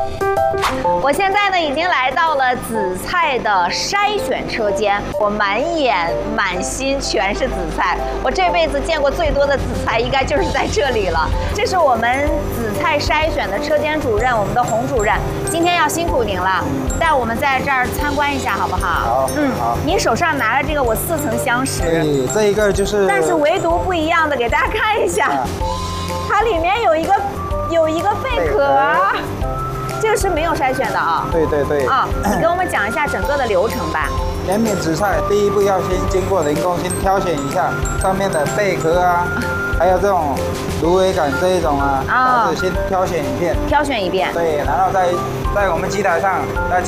我现在呢已经来到了紫菜的筛选车间，我满眼满心全是紫菜。我这辈子见过最多的紫菜，应该就是在这里了。这是我们紫菜筛选的车间主任，我们的洪主任，今天要辛苦您了，带我们在这儿参观一下好不好？ 好，好。 您手上拿着这个我4层香石， 对，这一个就是， 但是唯独不一样的，给大家看一下，它里面有一个贝壳。这个是没有筛选的啊。 对对对。 啊，你跟我们讲一下整个的流程吧。 甜品紫菜第一步要先经过人工先挑选一下上面的贝壳啊，还有这种芦苇杆这一种啊，先挑选一遍。挑选一遍。对，然后在我们机台上再